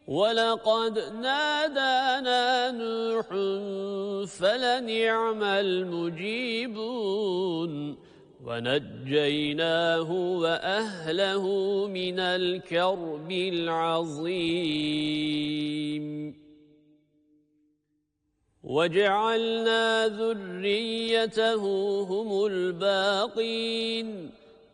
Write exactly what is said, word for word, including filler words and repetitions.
وَلَقَدْ نَادَانَا نُوحٌ فَلَنِعْمَ الْمُجِيبُونَ وَنَجَّيْنَاهُ وَأَهْلَهُ مِنَ الْكَرْبِ الْعَظِيمِ وَجَعَلْنَا ذُرِّيَّتَهُ هُمُ الْبَاقِينَ